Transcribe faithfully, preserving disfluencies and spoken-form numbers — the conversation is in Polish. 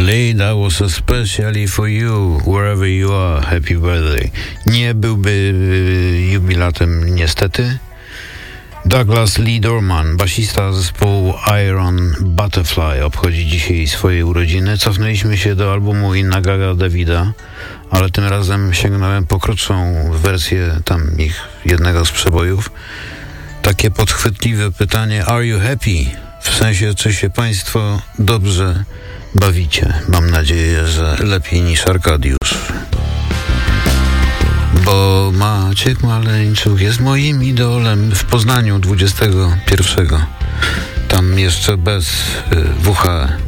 Lee, that was especially for you, wherever you are, happy birthday. Nie byłby y, jubilatem niestety. Douglas Lee Dorman, basista zespołu Iron Butterfly, obchodzi dzisiaj swoje urodziny. Cofnęliśmy się do albumu Inna Gaga Davida, ale tym razem sięgnąłem po krótszą wersję tam ich jednego z przebojów. Takie podchwytliwe pytanie: Are you happy? W sensie, czy się państwo dobrze bawicie? Mam nadzieję, że lepiej niż Arkadiusz. Bo Maciek Maleńczuk jest moim idolem w Poznaniu dwudziestego pierwszego. Tam jeszcze bez y, W H E.